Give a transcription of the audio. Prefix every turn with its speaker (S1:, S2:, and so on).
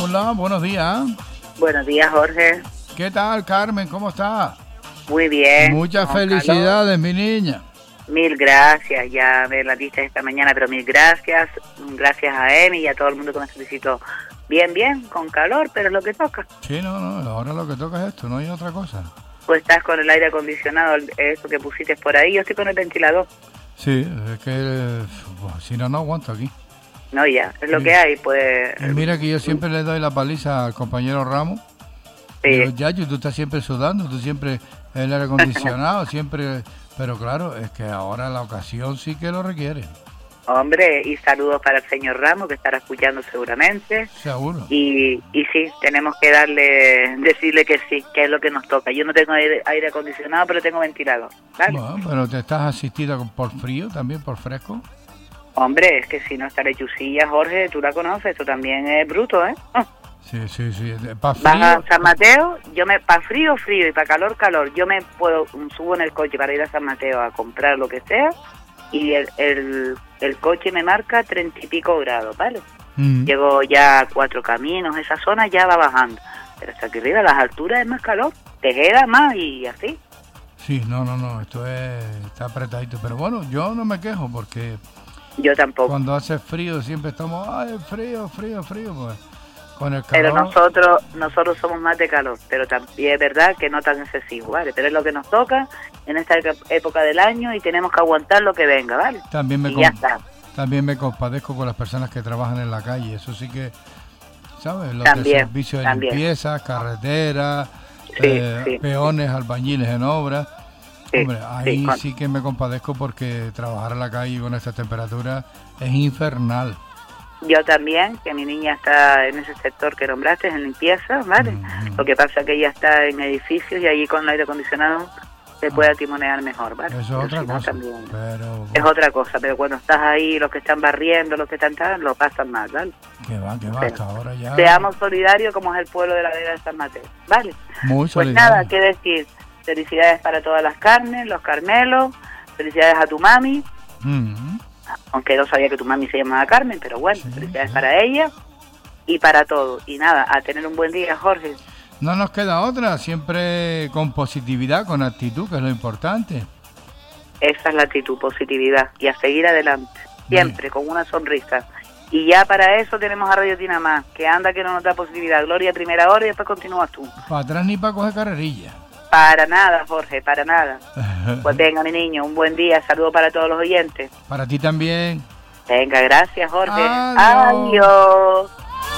S1: Hola, buenos días.
S2: Buenos días, Jorge.
S1: ¿Qué tal, Carmen? ¿Cómo está?
S2: Muy bien.
S1: Muchas felicidades, mi niña.
S2: Mil gracias, ya me la diste esta mañana, pero mil gracias. Gracias a Emi y a todo el mundo que me felicitó. Bien, con calor, pero es lo que toca.
S1: Sí, no, ahora lo que toca es esto, no hay otra cosa.
S2: Pues estás con el aire acondicionado, eso que pusiste por ahí, yo estoy con el ventilador.
S1: Sí, es que si no aguanto aquí.
S2: No, ya, es lo que hay, pues...
S1: Y mira que yo siempre le doy la paliza al compañero Ramos.
S2: Sí.
S1: Digo, Yayo, tú estás siempre sudando, tú siempre el aire acondicionado, siempre... Pero claro, es que ahora la ocasión sí que lo requiere.
S2: Hombre, y saludos para el señor Ramos, que estará escuchando seguramente.
S1: Seguro.
S2: Y sí, tenemos que decirle que sí, que es lo que nos toca. Yo no tengo aire acondicionado, pero tengo ventilador, ¿vale?
S1: Bueno, pero te estás asistida por frío, también por fresco.
S2: Hombre, es que si no está lechusilla, Jorge, tú la conoces, esto también es bruto, ¿eh?
S1: Sí. Para frío.
S2: Vas a San Mateo, para frío, y para calor. Yo me subo en el coche para ir a San Mateo a comprar lo que sea y el coche me marca 30 y pico grados, ¿vale? Llego ya a Cuatro Caminos, esa zona ya va bajando. Pero hasta aquí arriba, a las alturas es más calor, Tejeda más y así.
S1: Sí, no, esto está apretadito. Pero bueno, yo no me quejo porque...
S2: Yo tampoco.
S1: Cuando hace frío siempre estamos, frío, pues con el calor.
S2: Pero nosotros somos más de calor, pero también es verdad que no tan excesivo, ¿vale? Pero es lo que nos toca en esta época del año y tenemos que aguantar lo que venga, ¿vale?
S1: También me compadezco con las personas que trabajan en la calle, eso sí que, ¿sabes? Los de servicios de limpieza, carreteras, peones, albañiles en obra. Sí, hombre, ahí sí que me compadezco porque trabajar en la calle con esta temperatura es infernal.
S2: Yo también, que mi niña está en ese sector que nombraste, en limpieza, ¿vale? Lo que pasa es que ella está en edificios y allí con el aire acondicionado se puede timonear mejor, ¿vale?
S1: Eso es otra cosa.
S2: Es otra cosa, pero cuando estás ahí, los que están barriendo, los que están lo pasan mal, ¿vale?
S1: Que va, hasta ahora ya...
S2: Seamos solidarios como es el pueblo de la Vega de San Mateo, ¿vale?
S1: Muy solidario.
S2: Pues nada, ¿qué decir? Felicidades para todas las Carmen, los Carmelos, felicidades a tu mami, aunque no sabía que tu mami se llamaba Carmen, pero bueno, felicidades para ella y para todos. Y nada, a tener un buen día, Jorge.
S1: No nos queda otra, siempre con positividad, con actitud, que es lo importante.
S2: Esa es la actitud, positividad, y a seguir adelante, siempre con una sonrisa. Y ya para eso tenemos a Radio Dinamá, que anda que no nos da positividad. Gloria a primera hora y después continúas tú.
S1: Para atrás ni para coger carrerilla.
S2: Para nada, Jorge, para nada. Pues venga, mi niño, un buen día. Saludos para todos los oyentes.
S1: Para ti también.
S2: Venga, gracias, Jorge.
S1: Adiós.
S2: Adiós.